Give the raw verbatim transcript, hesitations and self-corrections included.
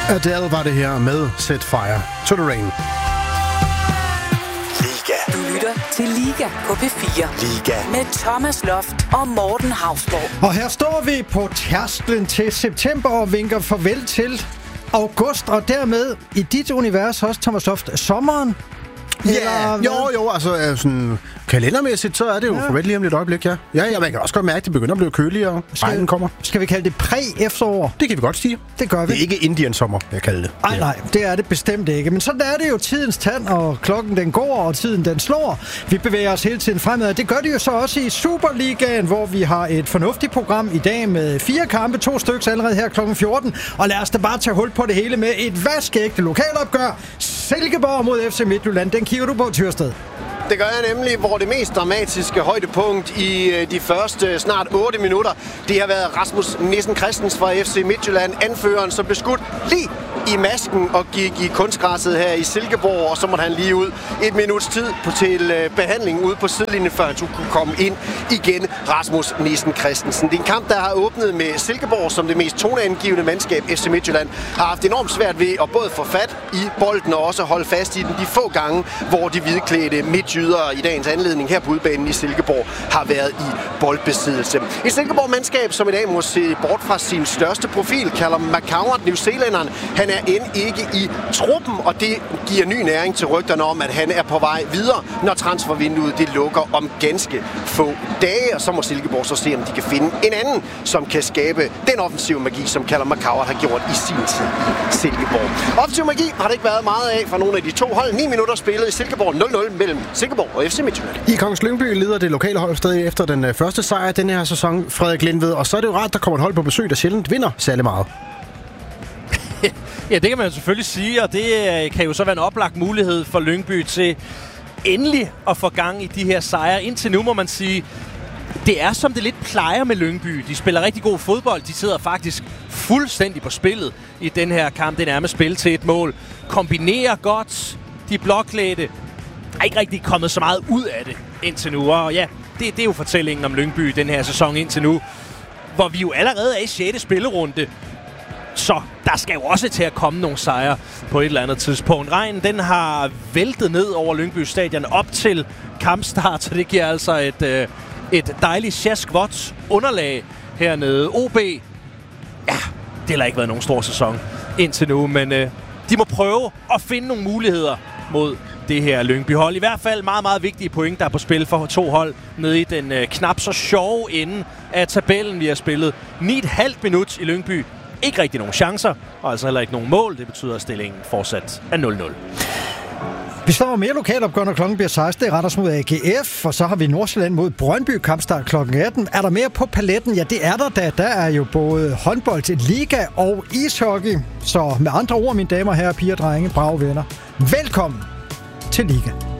Adele var det her med Set Fire to the Rain. Liga. Du lytter til Liga på P fire. Liga. Med Thomas Loft og Morten Hausborg. Og her står vi på tærsklen til september og vinker farvel til august, og dermed i dit univers også, Thomas Loft, sommeren. Ja, yeah. jo, jo, altså sådan kalendermæssigt, så er det jo ja. forventeligt om lidt øjeblik, ja. Ja, ja, man kan også godt mærke, at det begynder at blive køligere, og regnen kommer. Skal vi kalde det præ-efterår? Det kan vi godt sige. Det gør vi. Det er ikke Indian sommer, jeg kalder det. Nej, nej, det er det bestemt ikke. Men sådan er det jo, tidens tand, og klokken den går, og tiden den slår. Vi bevæger os hele tiden fremad. Det gør det jo så også i Superligaen, hvor vi har et fornuftigt program i dag med fire kampe, to stykker allerede her klokken fjorten. Og lad os da bare tage hul på det hele med et vaskeægte lokalopgør. Silkeborg mod F C Midtjylland. Den kigger du på, Tyrsted. Det gør jeg nemlig, hvor det mest dramatiske højdepunkt i de første snart otte minutter, det har været Rasmus Nissen Christensen fra F C Midtjylland, anføreren, som blev skudt lige i masken og gik i kunstgræsset her i Silkeborg, og så måtte han lige ud et minuts tid på til behandling ude på sidelinjen, før han kunne komme ind igen. Rasmus Nissen Christensen. Det er en kamp, der har åbnet med Silkeborg som det mest toneangivende mandskab. F C Midtjylland har haft enormt svært ved at både få fat i bolden og også holde fast i den de få gange, hvor de hvidklædte midtjydere i dagens anledning her på udebanen i Silkeborg har været i boldbesiddelse. Et Silkeborg-mandskab, som i dag må se bort fra sin største profil, Callum McCowart, newzealænderen. Han er end ikke i truppen, og det giver ny næring til rygterne om, at han er på vej videre, når transfervinduet det lukker om ganske få dage. Og så må Silkeborg så se, om de kan finde en anden, som kan skabe den offensive magi, som Callum McCowart har gjort i sin tid i Silkeborg. Offensiv magi har det ikke været meget af fra nogle af de to hold. ni minutter spillet i Silkeborg, nul nul mellem Silkeborg og F C Midtjylland. I Kongens Lyngby leder det lokale hold stadig efter den første sejr denne her sæson, Frederik Lindved. Og så er det jo rart, der kommer et hold på besøg, der sjældent vinder særlig meget. Ja, det kan man jo selvfølgelig sige, og det kan jo så være en oplagt mulighed for Lyngby til endelig at få gang i de her sejre. Indtil nu må man sige, det er som det lidt plejer med Lyngby. De spiller rigtig god fodbold. De sidder faktisk fuldstændig på spillet i den her kamp. Det er nærmest spil til et mål. Kombinerer godt. De blåklædte er ikke rigtig kommet så meget ud af det indtil nu. Og ja, det, det er jo fortællingen om Lyngby den her sæson indtil nu, hvor vi jo allerede er i sjette spillerunde. Så der skal jo også til at komme nogle sejre på et eller andet tidspunkt. Regnen, den har væltet ned over Lyngby Stadion op til kampstart, så det giver altså et, øh, et dejligt sjaskvot underlag hernede. O B, ja, det har ikke været nogen stor sæson indtil nu, men øh, de må prøve at finde nogle muligheder mod det her Lyngby-hold. I hvert fald meget, meget vigtige point, der er på spil for to hold nede i den øh, knap så sjove ende af tabellen. Vi har spillet ni komma fem minut i Lyngby. Ikke rigtig nogen chancer, og altså heller ikke nogen mål. Det betyder, at stillingen fortsat er nul nul. Vi står mere lokalopgør, når klokken bliver seksten. Det retter os mod A G F, og så har vi Nordsjælland mod Brøndby, kampstart klokken atten. Er der mere på paletten? Ja, det er der da. Der er jo både håndbold, liga og ishockey. Så med andre ord, mine damer, herrer, piger, drenge, brave venner, velkommen til Liga.